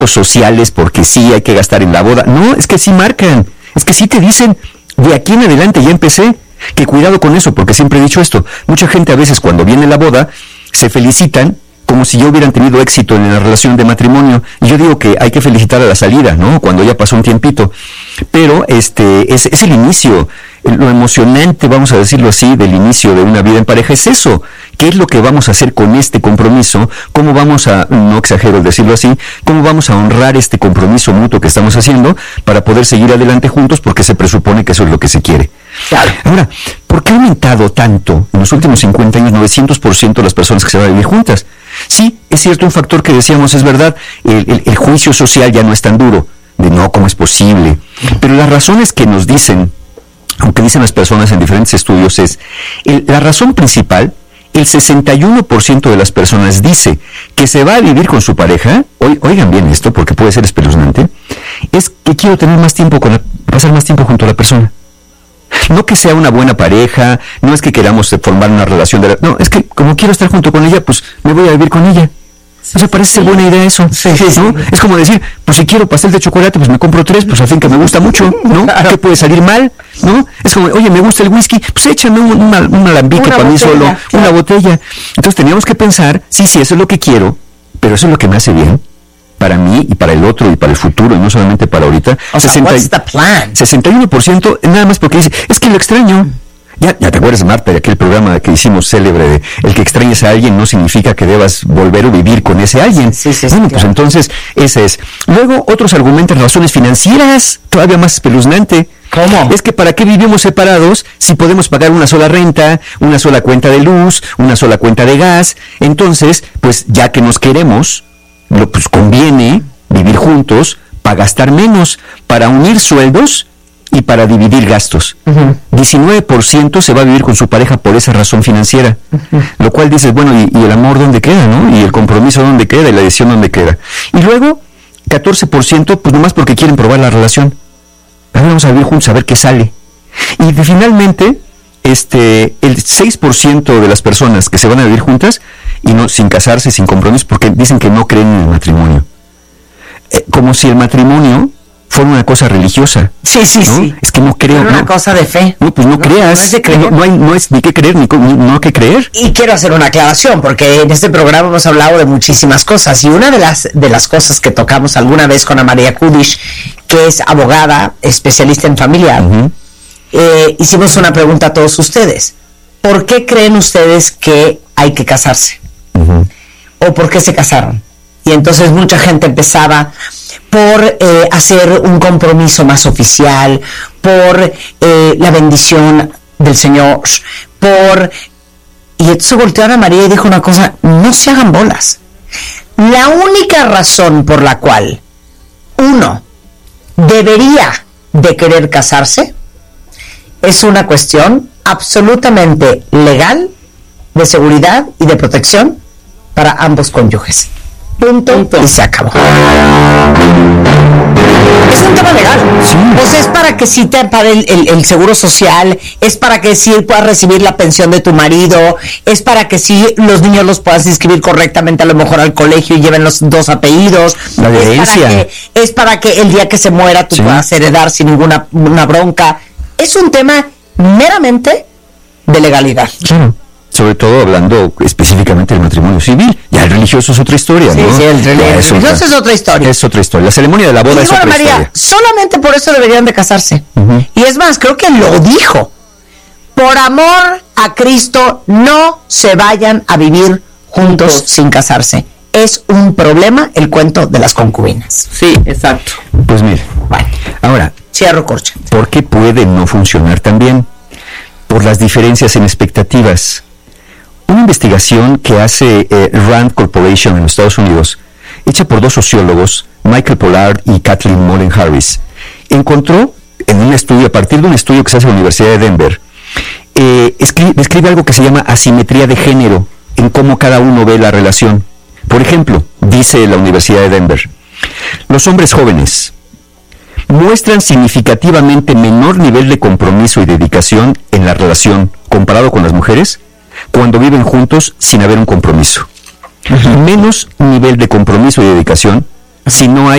sociales porque sí hay que gastar en la boda. No, es que sí marcan, es que sí te dicen, de aquí en adelante ya empecé, que cuidado con eso, porque siempre he dicho esto, mucha gente a veces cuando viene la boda, se felicitan como si ya hubieran tenido éxito en la relación de matrimonio, y yo digo que hay que felicitar a la salida, ¿no?, cuando ya pasó un tiempito, pero es el inicio, lo emocionante, vamos a decirlo así, del inicio de una vida en pareja, es eso. ¿Qué es lo que vamos a hacer con este compromiso? ¿Cómo vamos a, no exagero el decirlo así, cómo vamos a honrar este compromiso mutuo que estamos haciendo para poder seguir adelante juntos, porque se presupone que eso es lo que se quiere? Claro. Ahora, ¿por qué ha aumentado tanto en los últimos 50 años 900% las personas que se van a vivir juntas? Sí, es cierto, un factor que decíamos, es verdad, el juicio social ya no es tan duro, de no, ¿cómo es posible? Pero las razones que nos dicen, aunque dicen las personas en diferentes estudios, es la razón principal. El 61% de las personas dice que se va a vivir con su pareja, oigan bien esto porque puede ser espeluznante, es que quiero tener más tiempo pasar más tiempo junto a la persona. No que sea una buena pareja, no es que queramos formar una relación no, es que como quiero estar junto con ella, pues me voy a vivir con ella. O sea, parece ser buena idea eso, ¿no? Es como decir, pues si quiero pastel de chocolate, pues me compro 3, pues al fin que me gusta mucho, ¿no? ¿Qué puede salir mal? ¿No? Es como, oye, me gusta el whisky, pues échame un alambique para mí solo, claro. Una botella. Entonces teníamos que pensar, sí, eso es lo que quiero, pero eso es lo que me hace bien, para mí y para el otro y para el futuro, y no solamente para ahorita. O sea, what's the plan? 61% nada más porque dice, es que lo extraño. Ya te acuerdas, Marta, de aquel programa que hicimos célebre de el que extrañes a alguien no significa que debas volver o vivir con ese alguien. Sí, bueno, pues entonces, ese es. Luego, otros argumentan razones financieras, todavía más espeluznante. ¿Cómo? Es que ¿para qué vivimos separados si podemos pagar una sola renta, una sola cuenta de luz, una sola cuenta de gas? Entonces, pues ya que nos queremos, pues conviene vivir juntos para gastar menos, para unir sueldos y para dividir gastos. 19% se va a vivir con su pareja por esa razón financiera, lo cual dices, bueno, ¿y el amor dónde queda, no? ¿Y el compromiso dónde queda? ¿Y la decisión dónde queda? Y luego, 14%, pues nomás porque quieren probar la relación. Ahora vamos a vivir juntos a ver qué sale. Y finalmente, el 6% de las personas que se van a vivir juntas, y no sin casarse, sin compromiso, porque dicen que no creen en el matrimonio. Como si el matrimonio fuera una cosa religiosa. Sí, ¿no? Es que no creo. Una cosa de fe. No, pues no creas. No es de creer. No es ni qué creer, ni no qué creer. Y quiero hacer una aclaración, porque en este programa hemos hablado de muchísimas cosas, y una de las cosas que tocamos alguna vez con María Kudish, que es abogada, especialista en familiar, hicimos una pregunta a todos ustedes. ¿Por qué creen ustedes que hay que casarse? ¿O por qué se casaron? Y entonces mucha gente empezaba por hacer un compromiso más oficial, por la bendición del Señor, y entonces volteó a María y dijo una cosa: no se hagan bolas. La única razón por la cual uno debería de querer casarse es una cuestión absolutamente legal, de seguridad y de protección para ambos cónyuges. Punto. Y se acabó. Es un tema legal. Sí. Pues es para que sí te paguen el seguro social, es para que sí puedas recibir la pensión de tu marido, es para que sí los niños los puedas inscribir correctamente a lo mejor al colegio y lleven los 2 apellidos. La herencia. Es para que el día que se muera tú puedas heredar sin ninguna bronca. Es un tema meramente de legalidad. Claro. Sobre todo hablando específicamente del matrimonio civil. Ya el religioso es otra historia, ¿no? Sí, el religioso es otra historia. Es otra historia. La ceremonia de la boda es otra historia. Solamente por eso deberían de casarse. Y es más, creo que lo dijo. Por amor a Cristo, no se vayan a vivir juntos sin casarse. Es un problema el cuento de las concubinas. Sí, exacto. Pues mire, bueno, ahora, cierro corcha. ¿Por qué puede no funcionar tan bien? Por las diferencias en expectativas. Una investigación que hace Rand Corporation en Estados Unidos, hecha por 2 sociólogos, Michael Pollard y Kathleen Mullen Harris, encontró en un estudio, a partir de un estudio que se hace en la Universidad de Denver, describe algo que se llama asimetría de género en cómo cada uno ve la relación. Por ejemplo, dice la Universidad de Denver, los hombres jóvenes muestran significativamente menor nivel de compromiso y dedicación en la relación comparado con las mujeres cuando viven juntos sin haber un compromiso. Menos nivel de compromiso y dedicación si no hay